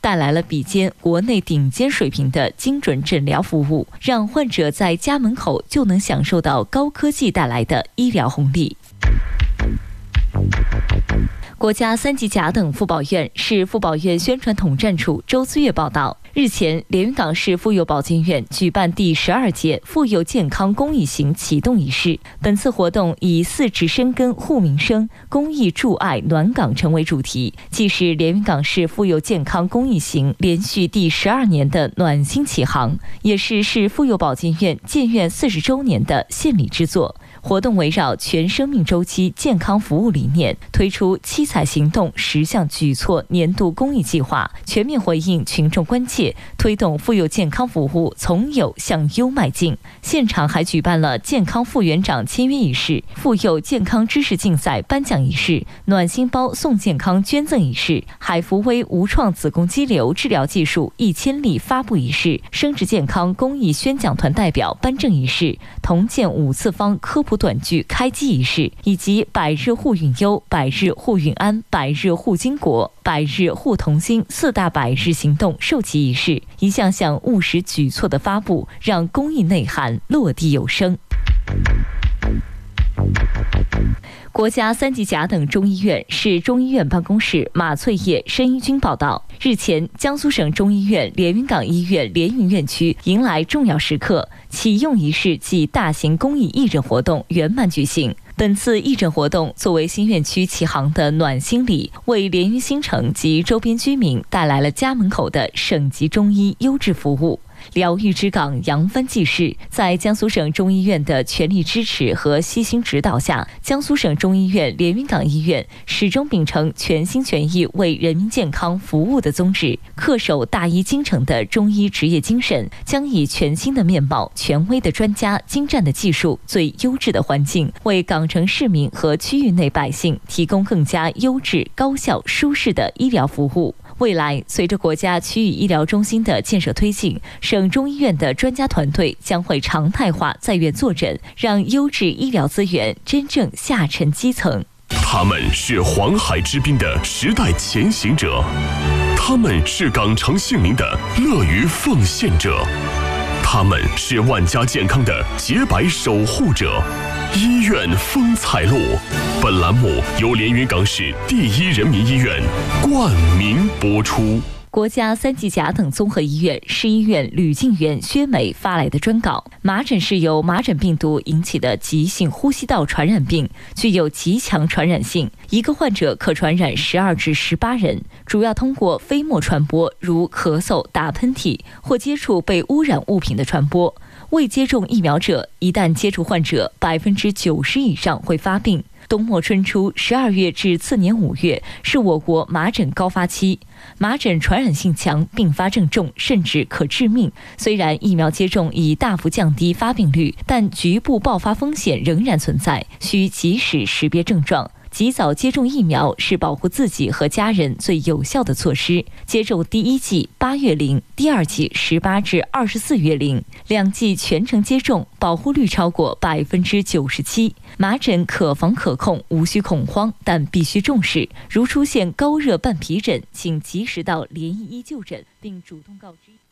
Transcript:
带来了比肩国内顶尖水平的精准诊疗服务，让患者在家门口就能享受到高科技带来的医疗红利。国家3级甲等妇保院市妇保院宣传统战处周思月报道，日前，连云港市妇幼保健院举办第12届妇幼健康公益行启动仪式。本次活动以4指深耕护民生、公益助爱暖港城为主题，既是连云港市妇幼健康公益行连续第12年的暖心启航，也是市妇幼保健院建院40周年的献礼之作。活动围绕全生命周期健康服务理念，推出七彩行动10项举措年度公益计划，全面回应群众关切，推动妇幼健康服务从有向优迈进。现场还举办了健康副园长签约仪式、妇幼健康知识竞赛颁奖仪式、暖心包送健康捐赠仪式、海福威无创子宫肌瘤治疗技术1000例发布仪式、生殖健康公益宣讲团代表颁证仪式、同建5次方科普短剧开机仪式，以及100日护孕优、100日护孕安、100日护经国、100日护童心4大100日行动授旗仪式，一项项务实举措的发布，让公益内涵落地有声。国家3级甲等中医院市中医院办公室马翠叶申医军报道，日前，江苏省中医院连云港医院连云院区迎来重要时刻，启用仪式暨大型公益义诊活动圆满举行。本次义诊活动作为新院区启航的暖心礼，为连云新城及周边居民带来了家门口的省级中医优质服务。疗愈之港扬帆济世，在江苏省中医院的全力支持和悉心指导下，江苏省中医院连云港医院始终秉承全心全意为人民健康服务的宗旨，恪守大医精诚的中医职业精神，将以全新的面貌、权威的专家、精湛的技术、最优质的环境，为港城市民和区域内百姓提供更加优质、高效、舒适的医疗服务。未来，随着国家区域医疗中心的建设推进，省中医院的专家团队将会常态化在院坐诊，让优质医疗资源真正下沉基层。 他们是黄海之滨的时代前行者，他们是港城姓名的乐于奉献者，他们是万家健康的洁白守护者。医院风采录，本栏目由连云港市第一人民医院冠名播出。 国家3级甲等综合医院市医院吕静媛、薛美发来的专稿：麻疹是由麻疹病毒引起的急性呼吸道传染病，具有极强传染性，一个患者可传染12至18人，主要通过飞沫传播，如咳嗽、打喷嚏或接触被污染物品的传播。未接种疫苗者，一旦接触患者，90%以上会发病。冬末春初12月至次年5月是我国麻疹高发期，麻疹传染性强，并发症重，甚至可致命。虽然疫苗接种已大幅降低发病率，但局部爆发风险仍然存在，需及时识别症状。及早接种疫苗是保护自己和家人最有效的措施。接种第1剂8月龄，第2剂18至24月龄，2剂全程接种，保护率超过97%。麻疹可防可控，无需恐慌，但必须重视。如出现高热伴皮疹，请及时到联医医就诊，并主动告知。